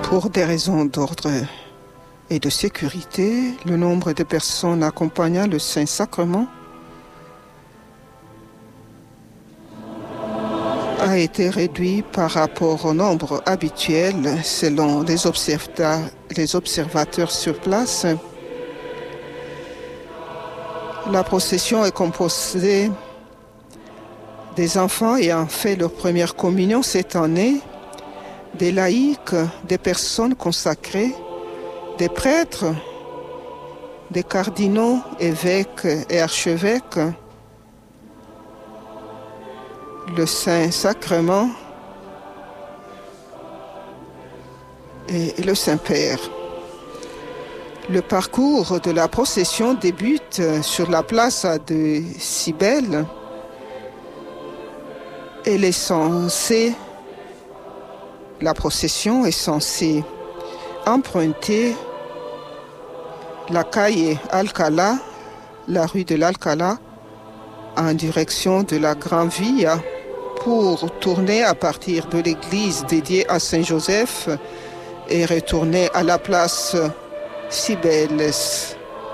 Pour des raisons d'ordre et de sécurité, le nombre de personnes accompagnant le Saint-Sacrement a été réduit par rapport au nombre habituel selon les observateurs sur place. La procession est composée des enfants ayant fait leur première communion cette année, des laïcs, des personnes consacrées, des prêtres, des cardinaux, évêques et archevêques. Le Saint-Sacrement et le Saint-Père. Le parcours de la procession débute sur la place de Cybèle. La procession est censée emprunter la calle Alcalá, la rue de l'Alcalá, en direction de la Grande Via pour tourner à partir de l'église dédiée à Saint-Joseph et retourner à la place Cybèle.